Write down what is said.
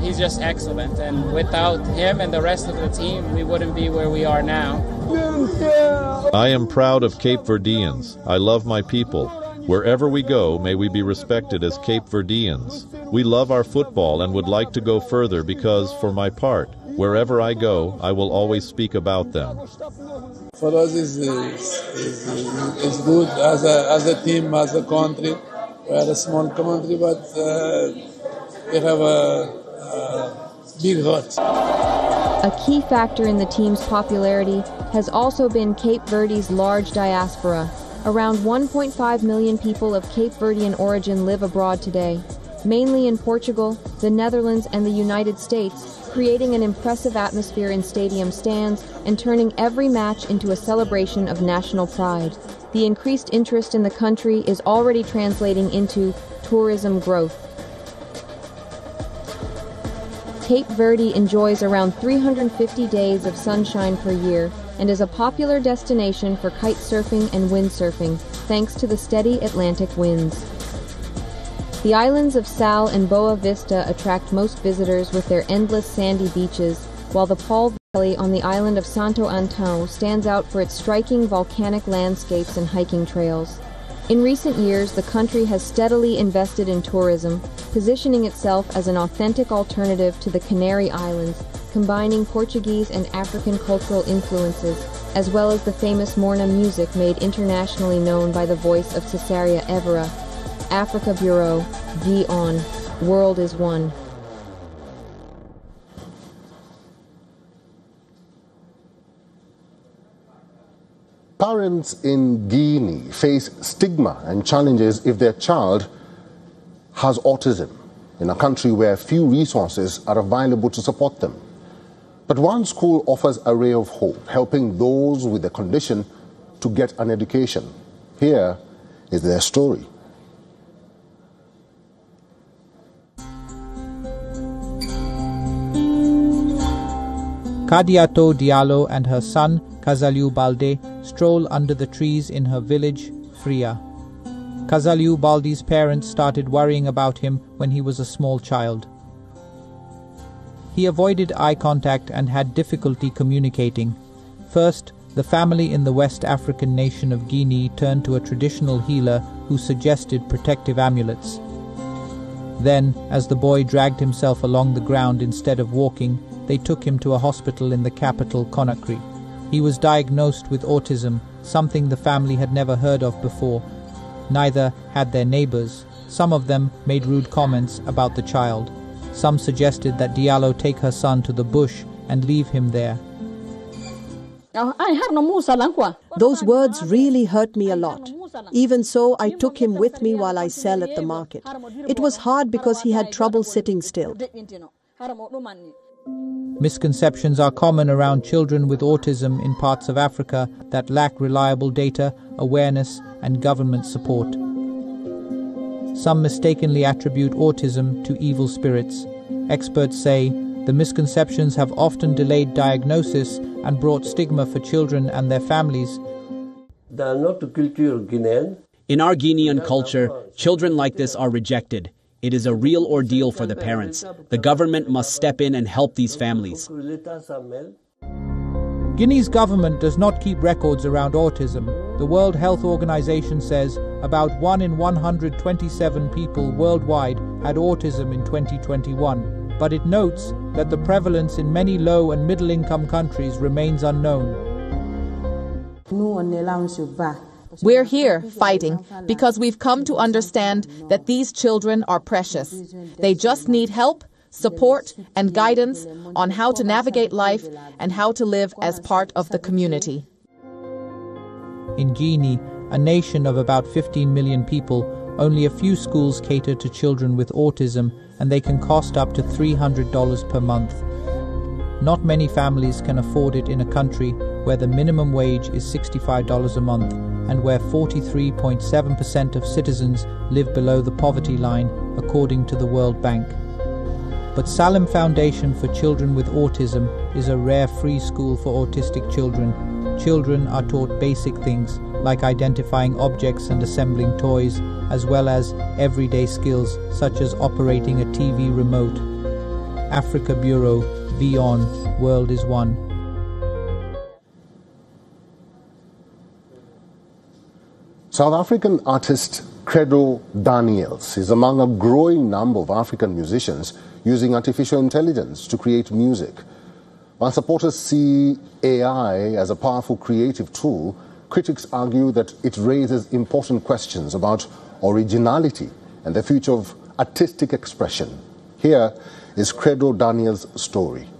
he's just excellent. And without him and the rest of the team, we wouldn't be where we are now. I am proud of Cape Verdeans. I love my people. Wherever we go, may we be respected as Cape Verdeans. We love our football and would like to go further because, for my part, wherever I go, I will always speak about them. For us, it's good as a team, as a country. We are a small country, but we have a big heart. A key factor in the team's popularity has also been Cape Verde's large diaspora. Around 1.5 million people of Cape Verdean origin live abroad today, mainly in Portugal, the Netherlands, and the United States, creating an impressive atmosphere in stadium stands and turning every match into a celebration of national pride. The increased interest in the country is already translating into tourism growth. Cape Verde enjoys around 350 days of sunshine per year and is a popular destination for kite surfing and windsurfing, thanks to the steady Atlantic winds. The islands of Sal and Boa Vista attract most visitors with their endless sandy beaches, while the Paul Valley on the island of Santo Antão stands out for its striking volcanic landscapes and hiking trails. In recent years, the country has steadily invested in tourism, positioning itself as an authentic alternative to the Canary Islands, combining Portuguese and African cultural influences, as well as the famous Morna music made internationally known by the voice of Cesaria Evora. Africa Bureau, Be On, World is One. Parents in Guinea face stigma and challenges if their child has autism in a country where few resources are available to support them. But one school offers a ray of hope, helping those with the condition to get an education. Here is their story. Kadiatou Diallo and her son, Kazaliou Balde, stroll under the trees in her village, Fria. Kazaliou Balde's parents started worrying about him when he was a small child. He avoided eye contact and had difficulty communicating. First, the family in the West African nation of Guinea turned to a traditional healer who suggested protective amulets. Then, as the boy dragged himself along the ground instead of walking, they took him to a hospital in the capital, Conakry. He was diagnosed with autism, something the family had never heard of before. Neither had their neighbors. Some of them made rude comments about the child. Some suggested that Diallo take her son to the bush and leave him there. Those words really hurt me a lot. Even so, I took him with me while I sell at the market. It was hard because he had trouble sitting still. Misconceptions are common around children with autism in parts of Africa that lack reliable data, awareness, and government support. Some mistakenly attribute autism to evil spirits. Experts say the misconceptions have often delayed diagnosis and brought stigma for children and their families. In our Guinean culture, children like this are rejected. It is a real ordeal for the parents. The government must step in and help these families. Guinea's government does not keep records around autism. The World Health Organization says about 1 in 127 people worldwide had autism in 2021, but it notes that the prevalence in many low and middle-income countries remains unknown. We're here fighting because we've come to understand that these children are precious. They just need help, support, and guidance on how to navigate life and how to live as part of the community. In Guinea, a nation of about 15 million people, only a few schools cater to children with autism, and they can cost up to $300 per month. Not many families can afford it in a country where the minimum wage is $65 a month and where 43.7% of citizens live below the poverty line, according to the World Bank. But Salim Foundation for Children with Autism is a rare free school for autistic children. Children are taught basic things like identifying objects and assembling toys, as well as everyday skills such as operating a TV remote. Africa Bureau, VON, World is One. South African artist Credo Daniels is among a growing number of African musicians using artificial intelligence to create music. While supporters see AI as a powerful creative tool, critics argue that it raises important questions about originality and the future of artistic expression. Here is Credo Daniels' story.